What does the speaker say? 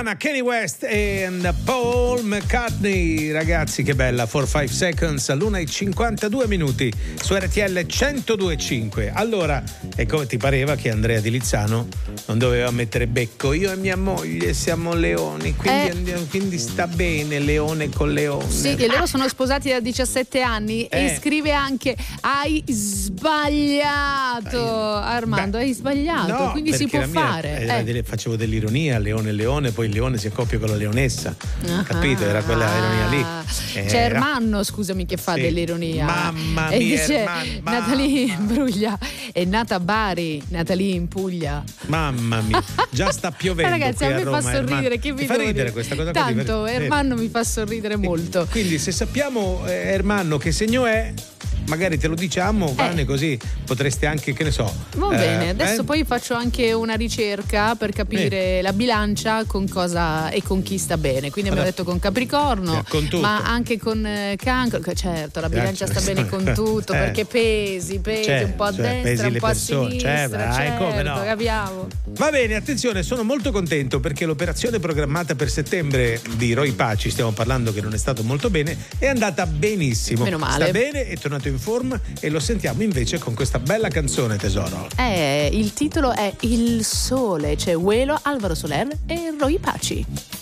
Nirvana, Kanye West e Paul McCartney. Ragazzi, che bella, for 5 seconds all'1:52 su RTL 102.5. Allora, e come ti pareva che Andrea Di Lizzano non doveva mettere becco? Io e mia moglie siamo leoni, quindi sta bene, leone con leone. Sì, e loro sono sposati da 17 anni e scrive anche: hai sbagliato, Armando, hai sbagliato, no, quindi si può fare. Facevo dell'ironia, leone, poi il leone si accoppia con la leonessa, capito? Era quella ironia lì. C'è Ermanno, scusami, che fa dell'ironia. Mamma e mia, dice Natalie Bruglia è nata a Bari, Natalie in Puglia. Mamma mia, già sta piovendo. Ragazzi, qui a me Roma, fa sorridere, che vi fa ridere questa cosa. Tanto Ermanno mi fa sorridere molto. Quindi se sappiamo, Ermanno, che segno è, magari te lo diciamo, Vane, così potreste anche, che ne so. Va bene, adesso poi faccio anche una ricerca per capire la bilancia con cosa e con chi sta bene. Quindi abbiamo detto con Capricorno, ma anche con Cancro. Certo, la bilancia sta bene con tutto, perché pesi un po' a destra, un po' a sinistra, come no. Capiamo. Va bene, attenzione, sono molto contento perché l'operazione programmata per settembre di Roy Paci, stiamo parlando che non è stato molto bene, è andata benissimo. Meno male. Sta bene, è tornato in forma e lo sentiamo invece con questa bella canzone, tesoro. Il titolo è Il Sole, c'è Uelo, Alvaro Soler e Roy Paci.